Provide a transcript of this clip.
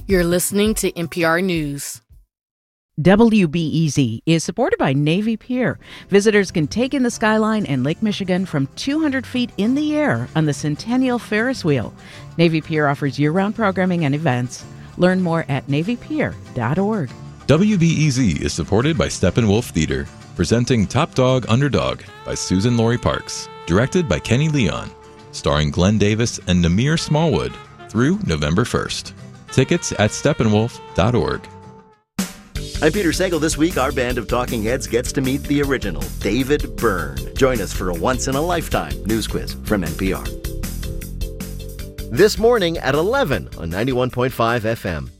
You're listening to NPR News. WBEZ is supported by Navy Pier. Visitors can take in the skyline and Lake Michigan from 200 feet in the air on the Centennial Ferris Wheel. Navy Pier offers year-round programming and events. Learn more at NavyPier.org. WBEZ is supported by Steppenwolf Theater, presenting Top Dog Underdog by Susan Laurie Parks, directed by Kenny Leon, starring Glenn Davis and Namir Smallwood through November 1st. Tickets at steppenwolf.org. I'm Peter Sagal. This week, our band of talking heads gets to meet the original, David Byrne. Join us for a once-in-a-lifetime news quiz from NPR. This morning at 11 on 91.5 FM.